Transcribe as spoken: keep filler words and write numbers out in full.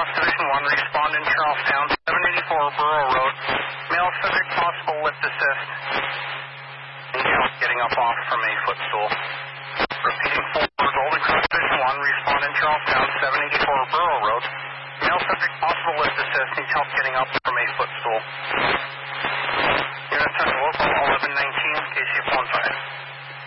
Cross Division one, respond in Charlestown, seven eighty-four Borough Road. Male subject possible lift assist. Need help getting up off from a footstool. Repeating four, Golden Cross Division one, respond in Charlestown, seven eighty-four Borough Road. Male subject possible lift assist. Needs help getting up from a footstool.